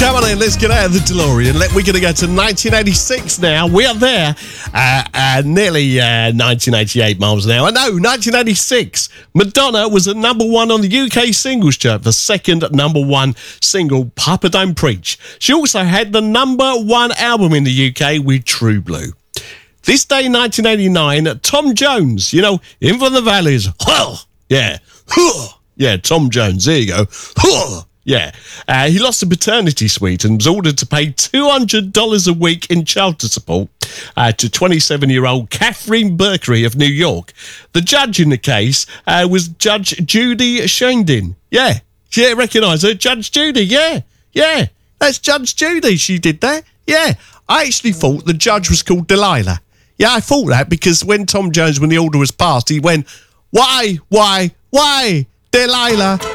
Come on in, let's get out of the DeLorean. We're going to go to 1986 now. We are there, nearly 1988 miles an hour. No, 1986. Madonna was at number one on the UK singles chart, the second number one single, Papa Don't Preach. She also had the number one album in the UK with True Blue. This day in 1989, Tom Jones, In From the Valleys. Yeah. Yeah, Tom Jones. There you go. Yeah, he lost a paternity suite and was ordered to pay $200 a week in child support to 27-year-old Catherine Berkery of New York. The judge in the case was Judge Judy Shandin. Yeah, recognise her, Judge Judy. Yeah, that's Judge Judy. She did that. Yeah, I actually thought the judge was called Delilah. Yeah, I thought that because when Tom Jones, when the order was passed, he went, why, Delilah?